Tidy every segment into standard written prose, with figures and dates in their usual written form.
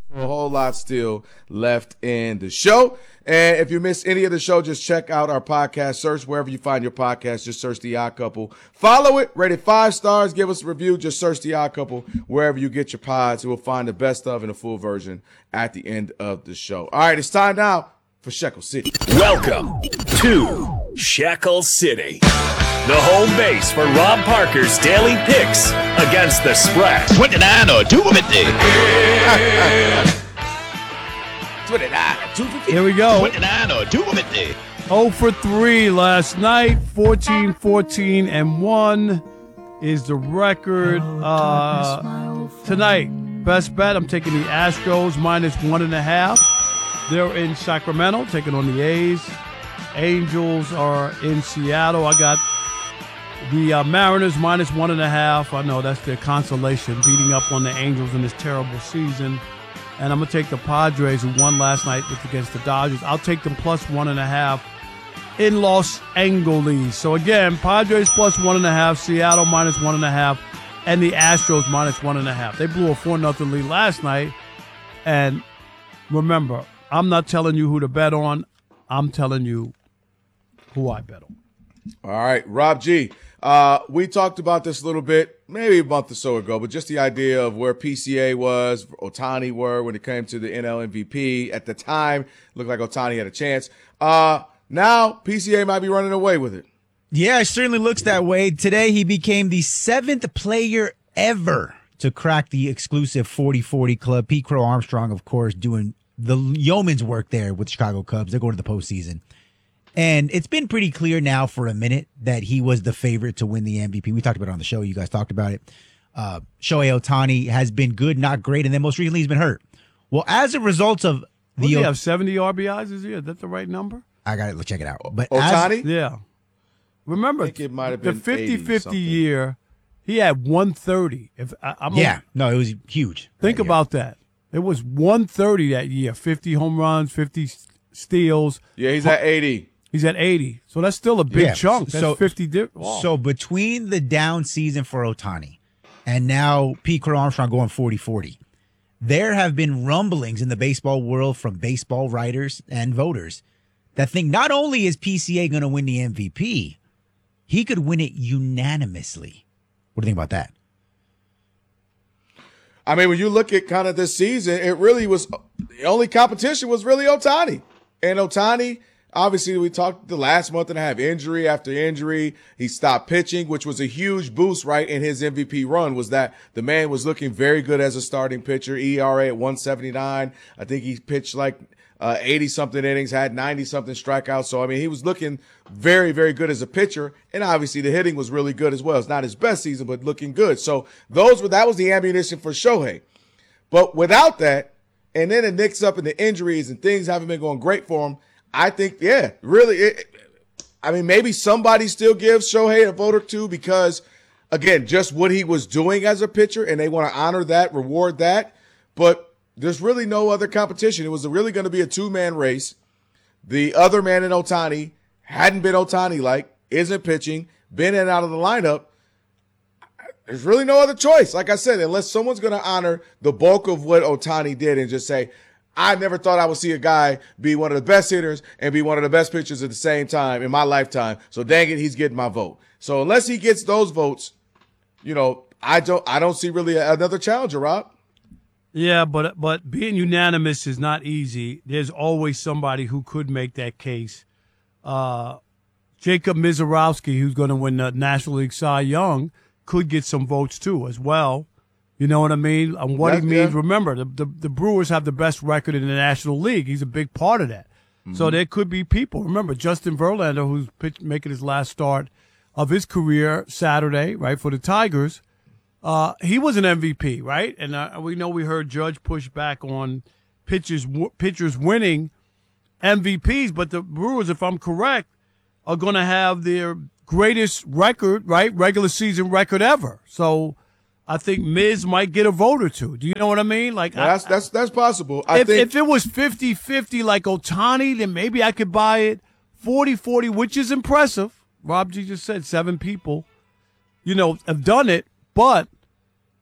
A whole lot still left in the show. And if you missed any of the show, just check out our podcast. Search wherever you find your podcast. Just search The Odd Couple. Follow it. Rate it 5 stars. Give us a review. Just search The Odd Couple wherever you get your pods. You will find the best of and the full version at the end of the show. All right, it's time now for Shekel City. Welcome to Shekel City, the home base for Rob Parker's daily picks against the spread. 29 or 250. 29, 250. Here we go. 29 or 250. 0 for 3 last night. 14-1 is the record. Tonight, best bet, I'm taking the Astros -1.5. They're in Sacramento, taking on the A's. Angels are in Seattle. I got the Mariners -1.5. I know that's their consolation, beating up on the Angels in this terrible season. And I'm going to take the Padres, who won last night against the Dodgers. I'll take them +1.5 in Los Angeles. So, again, Padres +1.5, Seattle -1.5, and the Astros -1.5. They blew a 4-0 lead last night. And remember, I'm not telling you who to bet on. I'm telling you who I bet on. All right, Rob G. We talked about this a little bit, maybe a month or so ago, but just the idea of where PCA was, Ohtani were when it came to the NL MVP. At the time, looked like Ohtani had a chance. Now, PCA might be running away with it. Yeah, it certainly looks that way. Today, he became the 7th player ever to crack the exclusive 40-40 club. Pete Crow Armstrong, of course, doing the yeoman's work there with the Chicago Cubs. They're going to the postseason. And it's been pretty clear now for a minute that he was the favorite to win the MVP. We talked about it on the show. You guys talked about it. Shohei Ohtani has been good, not great, and then most recently he's been hurt. Well, as a result of the... Does he have 70 RBIs this year? Is that the right number? I got to check it out. But Ohtani? Yeah. Remember, I think it might have been the 50-50 year, he had 130. It was huge. Think about that. It was 130 that year, 50 home runs, 50 steals. Yeah, he's at 80. He's at 80. So that's still a big chunk. That's 50. So between the down season for Ohtani and now Pete Crow Armstrong going 40-40, there have been rumblings in the baseball world from baseball writers and voters that think not only is PCA going to win the MVP, he could win it unanimously. What do you think about that? I mean, when you look at kind of this season, it really was the only competition was really Ohtani. And Ohtani, obviously, we talked the last month and a half, injury after injury. He stopped pitching, which was a huge boost, right, in his MVP run, was that the man was looking very good as a starting pitcher. ERA at 179. I think he pitched like 80-something innings, had 90-something strikeouts. So, I mean, he was looking very, very good as a pitcher. And obviously the hitting was really good as well. It's not his best season, but looking good. So that was the ammunition for Shohei. But without that, and then it nicks up in the injuries and things haven't been going great for him, I think, maybe somebody still gives Shohei a vote or two because, again, just what he was doing as a pitcher, and they want to honor that, reward that. But there's really no other competition. It was really going to be a two-man race. The other man in Ohtani hadn't been Ohtani-like, isn't pitching, been in and out of the lineup. There's really no other choice. Like I said, unless someone's going to honor the bulk of what Ohtani did and just say, I never thought I would see a guy be one of the best hitters and be one of the best pitchers at the same time in my lifetime. So dang it, he's getting my vote. So unless he gets those votes, I don't see really another challenger, Rob. Yeah, but being unanimous is not easy. There's always somebody who could make that case. Jacob Mizorowski, who's going to win the National League Cy Young, could get some votes too as well. You know what I mean? And what he means, remember, the Brewers have the best record in the National League. He's a big part of that. Mm-hmm. So there could be people. Remember, Justin Verlander, who's making his last start of his career Saturday, right, for the Tigers, he was an MVP, right? And we heard Judge push back on pitchers winning MVPs, but the Brewers, if I'm correct, are going to have their greatest record, right, regular season record ever. So I think Miz might get a vote or two. Do you know what I mean? Like that's possible. If it was 50-50 like Ohtani, then maybe I could buy it 40-40, which is impressive. Rob G just said 7 people, have done it. But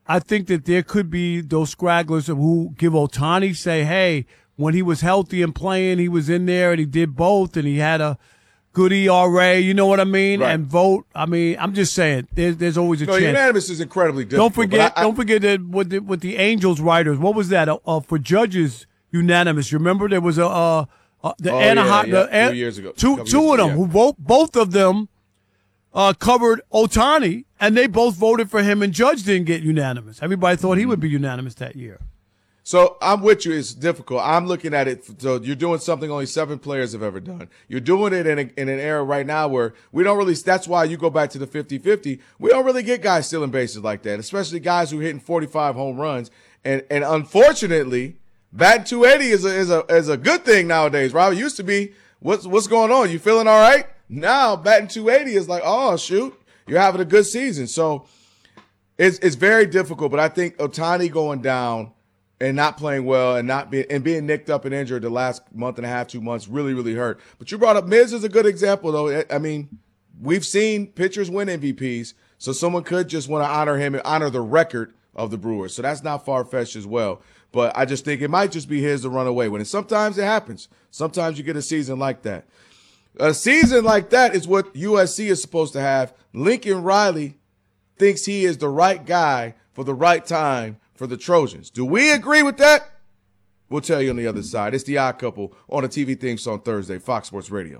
I think that there could be those scragglers who give Ohtani, say, hey, when he was healthy and playing, he was in there and he did both and he had a good ERA, you know what I mean? Right. And vote. I mean, I'm just saying, there's always a chance. Unanimous is incredibly difficult. Don't forget that with the Angels writers, what was that for judges? Unanimous. You remember there was a Anaheim, a few years ago. two of them who both of them covered Ohtani, and they both voted for him, and Judge didn't get unanimous. Everybody thought he would be unanimous that year. So I'm with you. It's difficult. I'm looking at it. So you're doing something only 7 players have ever done. You're doing it in an era right now where we don't really – that's why you go back to the 50-50. We don't really get guys stealing bases like that, especially guys who are hitting 45 home runs. And unfortunately, batting 280 is a good thing nowadays, Rob. It used to be, what's going on? You feeling all right? Now batting 280 is like, oh, shoot, you're having a good season. So it's very difficult. But I think Ohtani going down – and not playing well and being nicked up and injured the last month and a half, 2 months really, really hurt. But you brought up Miz is a good example, though. I mean, we've seen pitchers win MVPs, so someone could just want to honor him and honor the record of the Brewers. So that's not far-fetched as well. But I just think it might just be his to run away with. And sometimes it happens. Sometimes you get a season like that. A season like that is what USC is supposed to have. Lincoln Riley thinks he is the right guy for the right time for the Trojans. Do we agree with that? We'll tell you on the other side. It's The Odd Couple on the TV theme song Thursday, Fox Sports Radio.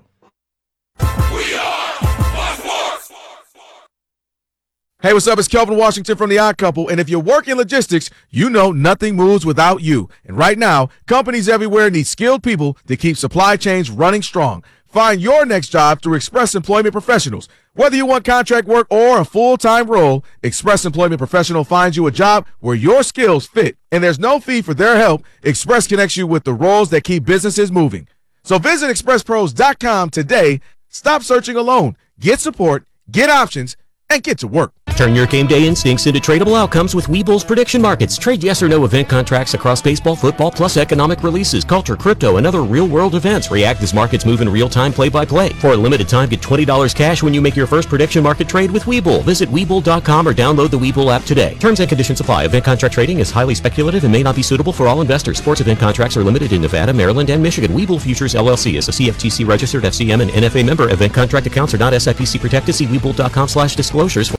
We are Fox Sports. Hey, what's up? It's Kelvin Washington from The Odd Couple, and if you work in logistics, you know nothing moves without you. And right now, companies everywhere need skilled people to keep supply chains running strong. Find your next job through Express Employment Professionals. Whether you want contract work or a full-time role, Express Employment Professional finds you a job where your skills fit. And there's no fee for their help. Express connects you with the roles that keep businesses moving. So visit expresspros.com today. Stop searching alone. Get support, get options, and get to work. Turn your game day instincts into tradable outcomes with Webull's prediction markets. Trade yes or no event contracts across baseball, football, plus economic releases, culture, crypto, and other real-world events. React as markets move in real time, play-by-play. For a limited time, get $20 cash when you make your first prediction market trade with Webull. Visit Webull.com or download the Webull app today. Terms and conditions apply. Event contract trading is highly speculative and may not be suitable for all investors. Sports event contracts are limited in Nevada, Maryland, and Michigan. Webull Futures LLC is a CFTC registered FCM and NFA member. Event contract accounts are not SIPC protected. See Webull.com/disclosures.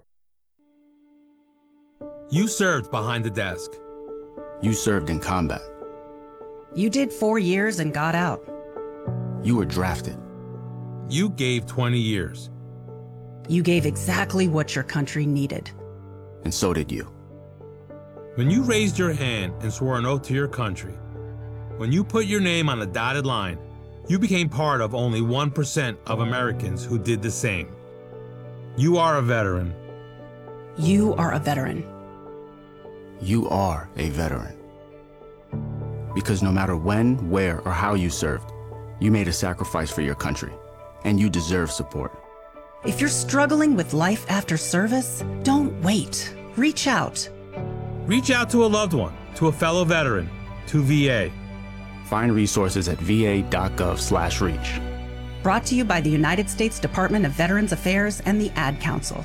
You served behind the desk. You served in combat. You did 4 years and got out. You were drafted. You gave 20 years. You gave exactly what your country needed. And so did you. When you raised your hand and swore an oath to your country, when you put your name on a dotted line, you became part of only 1% of Americans who did the same. You are a veteran. You are a veteran. You are a veteran. Because no matter when, where, or how you served, you made a sacrifice for your country, and you deserve support. If you're struggling with life after service, don't wait. Reach out. Reach out to a loved one, to a fellow veteran, to VA. Find resources at va.gov/reach. Brought to you by the United States Department of Veterans Affairs and the Ad Council.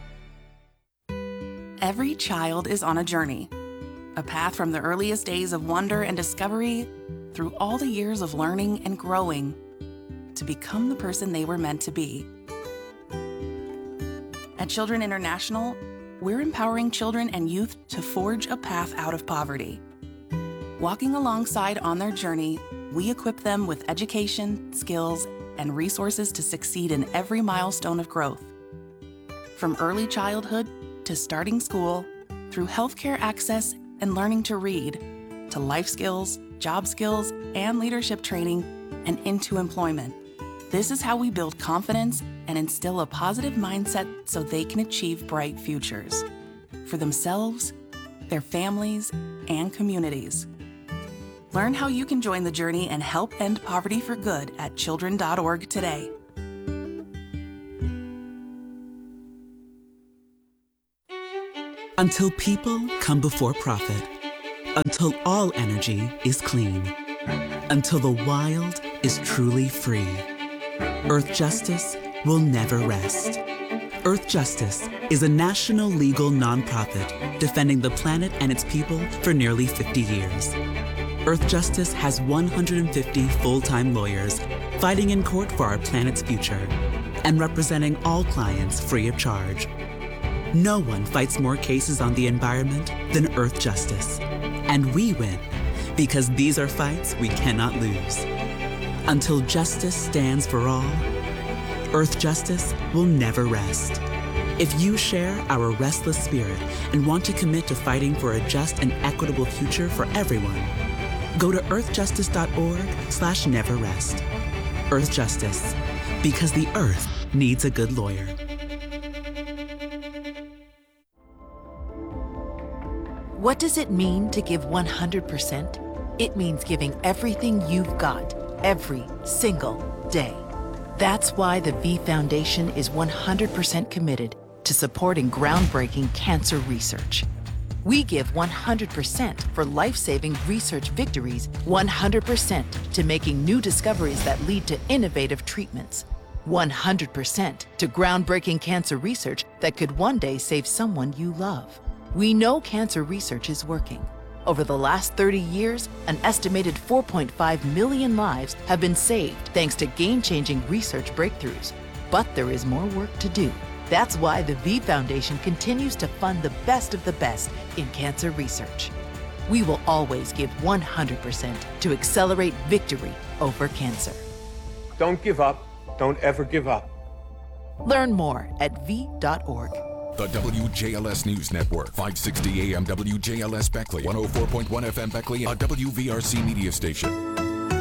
Every child is on a journey, a path from the earliest days of wonder and discovery through all the years of learning and growing to become the person they were meant to be. At Children International, we're empowering children and youth to forge a path out of poverty. Walking alongside on their journey, we equip them with education, skills, and resources to succeed in every milestone of growth. From early childhood to starting school, through healthcare access and learning to read, to life skills, job skills, and leadership training, and into employment. This is how we build confidence and instill a positive mindset so they can achieve bright futures for themselves, their families, and communities. Learn how you can join the journey and help end poverty for good at children.org today. Until people come before profit. Until all energy is clean. Until the wild is truly free. Earth justice will never rest. Earth Justice, is a national legal nonprofit defending the planet and its people for nearly 50 years. Earth Justice has 150 full-time lawyers fighting in court for our planet's future and representing all clients free of charge. No one fights more cases on the environment than Earth Justice. And we win because these are fights we cannot lose. Until justice stands for all, Earth Justice will never rest. If you share our restless spirit and want to commit to fighting for a just and equitable future for everyone, go to earthjustice.org/neverrest. Earth Justice, because the Earth needs a good lawyer. What does it mean to give 100%? It means giving everything you've got, every single day. That's why the V Foundation is 100% committed to supporting groundbreaking cancer research. We give 100% for life-saving research victories, 100% to making new discoveries that lead to innovative treatments, 100% to groundbreaking cancer research that could one day save someone you love. We know cancer research is working. Over the last 30 years, an estimated 4.5 million lives have been saved thanks to game-changing research breakthroughs. But there is more work to do. That's why the V Foundation continues to fund the best of the best in cancer research. We will always give 100% to accelerate victory over cancer. Don't give up. Don't ever give up. Learn more at v.org. The WJLS News Network, 560 AM WJLS Beckley, 104.1 FM Beckley, a WVRC media station.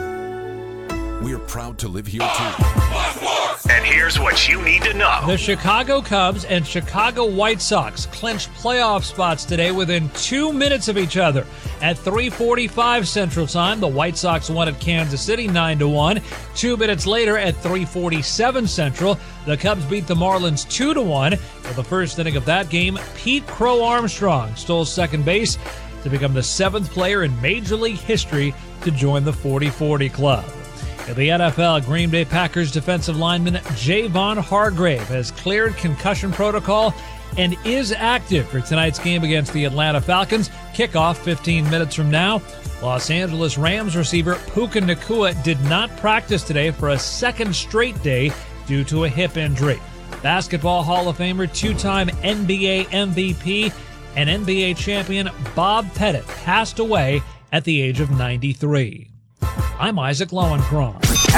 We're proud to live here too. And here's what you need to know. The Chicago Cubs and Chicago White Sox clinched playoff spots today within 2 minutes of each other. At 3:45 Central Time, the White Sox won at Kansas City 9-1. 2 minutes later at 3:47 Central, the Cubs beat the Marlins 2-1. For the first inning of that game, Pete Crow Armstrong stole second base to become the 7th player in Major League history to join the 40-40 club. In the NFL, Green Bay Packers defensive lineman Javon Hargrave has cleared concussion protocol and is active for tonight's game against the Atlanta Falcons. Kickoff 15 minutes from now. Los Angeles Rams receiver Puka Nacua did not practice today for a second straight day due to a hip injury. Basketball Hall of Famer, two-time NBA MVP, and NBA champion Bob Pettit passed away at the age of 93. I'm Isaac Lowenkron.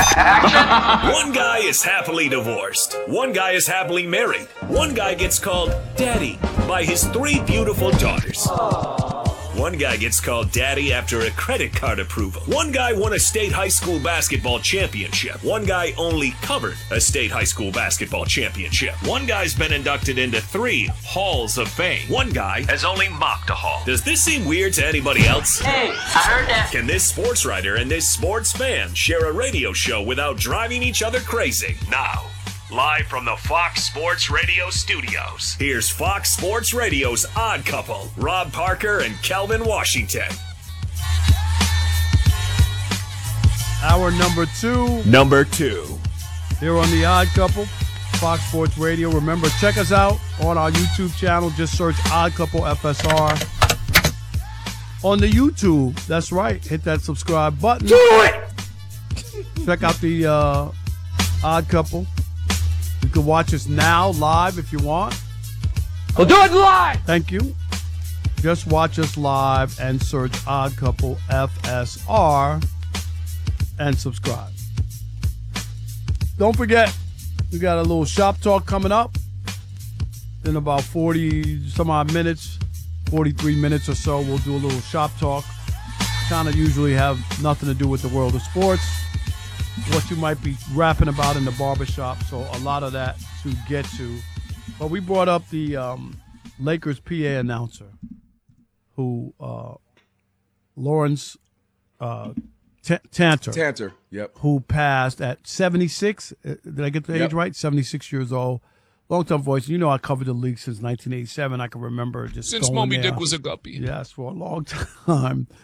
One guy is happily divorced. One guy is happily married. One guy gets called Daddy by his 3 beautiful daughters. One guy gets called Daddy after a credit card approval. One guy won a state high school basketball championship. One guy only covered a state high school basketball championship. One guy's been inducted into 3 halls of fame. One guy has only mocked a hall. Does this seem weird to anybody else? Hey, I heard that. Can this sports writer and this sports fan share a radio show without driving each other crazy? Now, live from the Fox Sports Radio studios, here's Fox Sports Radio's Odd Couple, Rob Parker and Kelvin Washington. Hour number 2. Number 2. Here on the Odd Couple, Fox Sports Radio. Remember, check us out on our YouTube channel. Just search Odd Couple FSR. On the YouTube, that's right. Hit that subscribe button. Do it! Check out the Odd Couple. You can watch us now live if you want. We'll do it live! Thank you. Just watch us live and search Odd Couple FSR and subscribe. Don't forget, we got a little shop talk coming up in about 40 some odd minutes, 43 minutes or so. We'll do a little shop talk. Kind of usually have nothing to do with the world of sports. What you might be rapping about in the barbershop. So a lot of that to get to. But we brought up the Lakers PA announcer who, Lawrence Tanter, yep. Who passed at 76. Did I get the age right? 76 years old. Long-time voice. You know I covered the league since 1987. I can remember just since going Moby there. Dick was a guppy. Yes, for a long time.